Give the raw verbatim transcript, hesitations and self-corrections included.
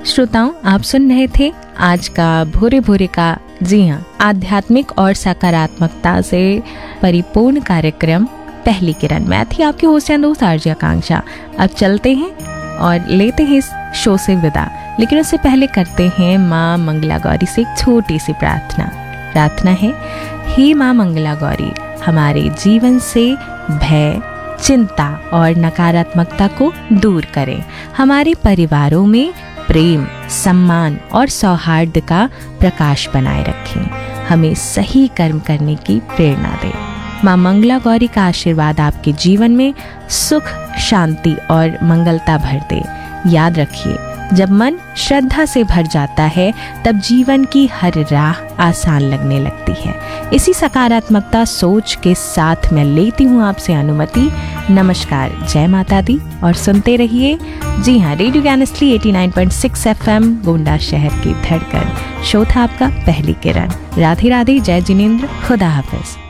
श्रोताओं, आप सुन रहे थे आज का भोरे भोरे का, जी हाँ, आध्यात्मिक और सकारात्मकता से परिपूर्ण कार्यक्रम पहली किरण। मैं थी आपकी होस्ट एंड दोस्त आरजे आकांक्षा। अब चलते हैं और लेते हैं इस शो से विदा, लेकिन उससे पहले करते हैं माँ मंगला गौरी से एक छोटी सी प्रार्थना। प्रार्थना है, हे माँ मंगला गौरी, हमारे जीवन से भय, चिंता और नकारात्मकता को दूर करें। हमारे परिवारों में प्रेम, सम्मान और सौहार्द का प्रकाश बनाए रखें। हमें सही कर्म करने की प्रेरणा दें। माँ मंगला गौरी का आशीर्वाद आपके जीवन में सुख, शांति और मंगलता भर दे। याद रखिए, जब मन श्रद्धा से भर जाता है तब जीवन की हर राह आसान लगने लगती है। इसी सकारात्मकता सोच के साथ मैं लेती हूँ आपसे अनुमति। नमस्कार, जय माता दी, और सुनते रहिए, जी हाँ, radio ज्ञानस्ली eighty nine point six F M, Gonda शहर की धड़कन। शो था आपका पहली किरण। राधे राधे, जय जिनेंद्र, खुदा हाफिज।